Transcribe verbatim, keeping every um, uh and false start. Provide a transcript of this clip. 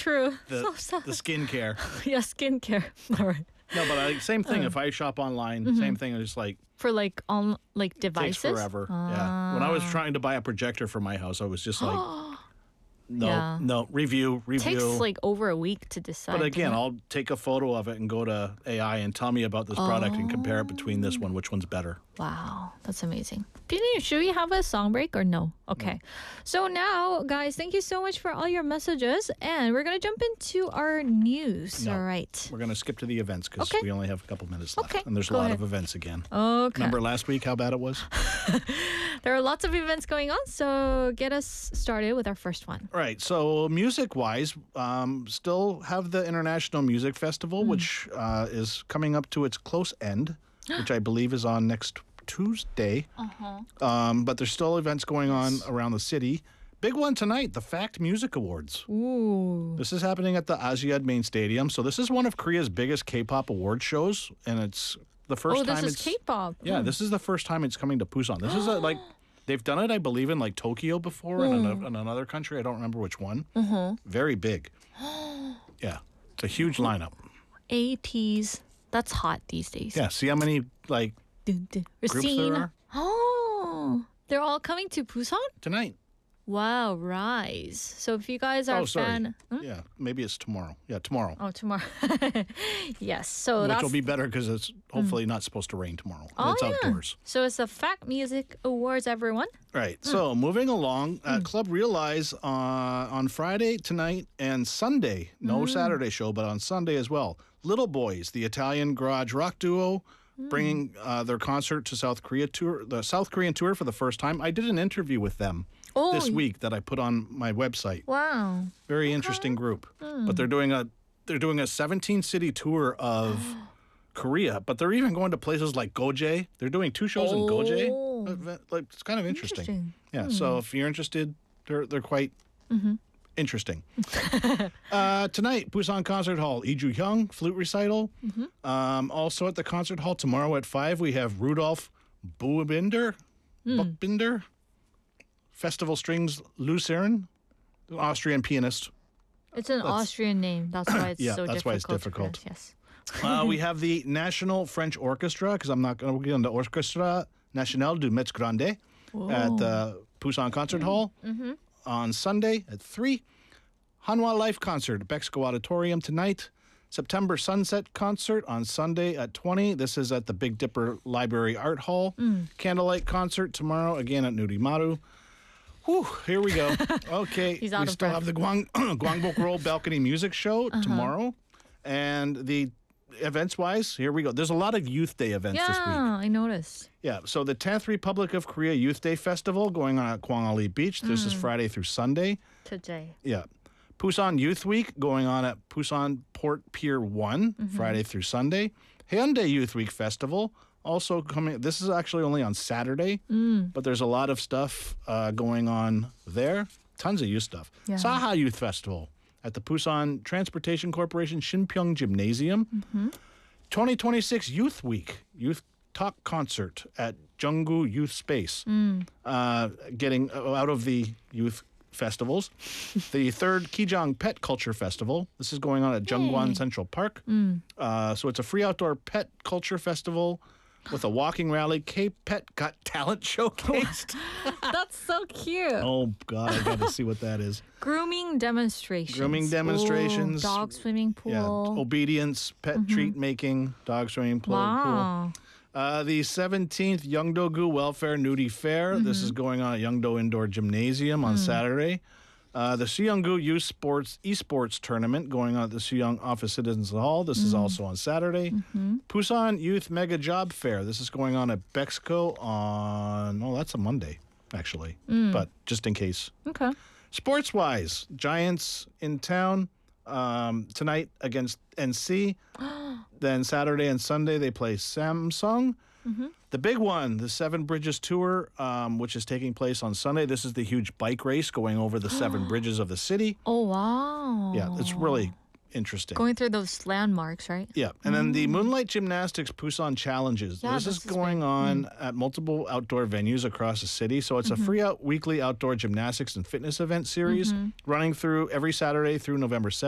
true. the so sad. the skincare. Yeah, skincare. All right. No, but I, same thing. If I shop online, same thing. It's like For like on like takes devices. forever. Yeah. When I was trying to buy a projector for my house, I was just like, no, Yeah. no, review, review. Takes like over a week to decide. But again, doesn't it? I'll take a photo of it and go to A I and tell me about this product and compare it between this one, which one's better. Wow, that's amazing. Bini, should we have a song break or no? Okay. So now, guys, thank you so much for all your messages. And we're going to jump into our news. No. All right. We're going to skip to the events because Okay. we only have a couple minutes left. Okay, And there's a go lot ahead. of events again. Okay. Remember last week how bad it was? There are lots of events going on. So get us started with our first one. Right. So music-wise, um, still have the International Music Festival, Hmm. which uh, is coming up to its close end, which I believe is on next Tuesday. Uh-huh. Um, but there's still events going on around the city. Big one tonight, the FACT Music Awards. Ooh. This is happening at the Asiad Main Stadium. So this is one of Korea's biggest K-pop award shows, and it's the first Oh, this time is it's K-pop. yeah, this is the first time it's coming to Busan. This is a, like they've done it, I believe, in like Tokyo before, and in, a, in another country. I don't remember which one. Uh-huh. Very big. Yeah, it's a huge lineup. eighties. That's hot these days. Yeah, see how many like Dun, dun. We're groups seeing- there are Oh, they're all coming to Busan? tonight. Wow, Rise. So if you guys are Oh, a sorry. fan... Hmm? Yeah, maybe it's tomorrow. Yeah, tomorrow. Oh, tomorrow. Yes, so Which that's... will be better because it's hopefully not supposed to rain tomorrow. And Oh, it's yeah. outdoors. So it's the FACT Music Awards, everyone. Right. So moving along, uh, Club Realize uh, on Friday tonight and Sunday. No Saturday show, but on Sunday as well. Little Boys, the Italian garage rock duo, bringing uh, their concert to South Korea tour, the South Korean tour for the first time. I did an interview with them Oh, this week that I put on my website. wow. Very interesting group. But they're doing a they're doing a seventeen city tour of Korea. But they're even going to places like Goje. They're doing two shows in Oh. Goje. Like it's kind of interesting. Interesting. Yeah. So if you're interested, they're they're quite interesting. uh, tonight, Busan Concert Hall, Lee Ju Hyung flute recital. Um, also at the concert hall tomorrow at five, we have Rudolf Buchbinder, Buchbinder, Festival Strings Lucerne, Austrian pianist. It's an Austrian name. That's why it's Yeah, so that's why difficult. it's difficult. to pronounce. Yes. Uh, we have the National French Orchestra, because I'm not going to get into Orchestra Nationale du Metz Grande at the Busan Concert Hall on Sunday at three. Hanwha Life Concert at Bexco Auditorium tonight. September Sunset Concert on Sunday at twenty. This is at the Big Dipper Library Art Hall. Candlelight Concert tomorrow, again at Nurimaru. Whew, here we go. Okay, He's out we of still breath. have the Guang, Gwangbok Roll Balcony Music Show tomorrow. And the events-wise, here we go. There's a lot of Youth Day events this week. Yeah, I noticed. Yeah, so the tenth Republic of Korea Youth Day Festival going on at Kwangali Beach. This is Friday through Sunday. Today. Yeah. Busan Youth Week going on at Busan Port Pier one, Friday through Sunday. Hyundai Youth Week Festival also coming. This is actually only on Saturday, but there's a lot of stuff uh, going on there. Tons of youth stuff. Yeah. Saha Youth Festival at the Busan Transportation Corporation Shinpyeong Gymnasium. twenty twenty-six Youth Week, Youth Talk Concert at Junggu Youth Space. Uh, getting out of the youth festivals. The third Kijang Pet Culture Festival. This is going on at Jungwon Central Park. Uh, so it's a free outdoor pet culture festival with a walking rally, K-Pet Got Talent showcased. That's so cute. Oh, God, I got to see what that is. Grooming demonstrations. Grooming demonstrations. Ooh, dog swimming pool. Yeah, obedience, pet treat making, dog swimming pool. Wow. Uh, the seventeenth Yeongdo-gu Welfare Nudie Fair. This is going on at Yeongdo Indoor Gymnasium on Saturday. Uh, the Suyeonggu Youth Sports Esports Tournament going on at the Suyeong Office Citizens Hall. This is also on Saturday. Busan Youth Mega Job Fair. This is going on at Bexco on, oh, that's a Monday, actually, but just in case. Okay. Sports-wise, Giants in town um, tonight against N C. Then Saturday and Sunday they play Samsung. The big one, the Seven Bridges Tour, um, which is taking place on Sunday. This is the huge bike race going over the seven bridges of the city. Oh, wow. Yeah, it's really interesting. Going through those landmarks, right? Yeah, and then the Moonlight Gymnastics Busan Challenges. Yeah, this, this is is going big. on at multiple outdoor venues across the city. So it's a free out weekly outdoor gymnastics and fitness event series running through every Saturday through November seventh.